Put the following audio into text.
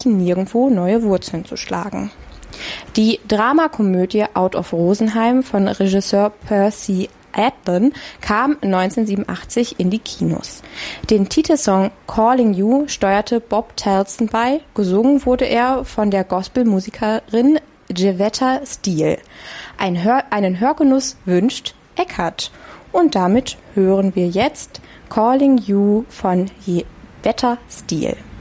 wussten nirgendwo neue Wurzeln zu schlagen. Die Dramakomödie Out of Rosenheim von Regisseur Percy Adlon kam 1987 in die Kinos. Den Titelsong Calling You steuerte Bob Townsend bei, gesungen wurde er von der Gospelmusikerin Jevetta Steele. Einen Hörgenuss wünscht Eckart. Und damit hören wir jetzt Calling You von Jevetta Steele.